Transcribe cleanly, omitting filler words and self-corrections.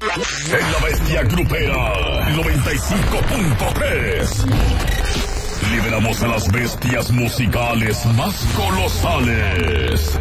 En la bestia grupera 95.3 liberamos a las bestias musicales más colosales.